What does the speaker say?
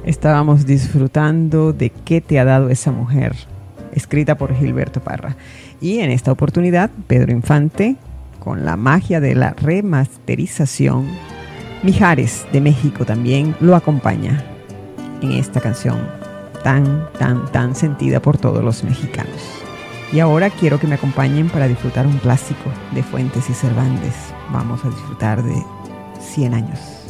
Estábamos disfrutando de ¿Qué te ha dado esa mujer?, escrita por Gilberto Parra. Y en esta oportunidad, Pedro Infante, con la magia de la remasterización, Mijares de México también lo acompaña en esta canción tan sentida por todos los mexicanos. Y ahora quiero que me acompañen para disfrutar un clásico de Fuentes y Cervantes. Vamos a disfrutar de 100 años.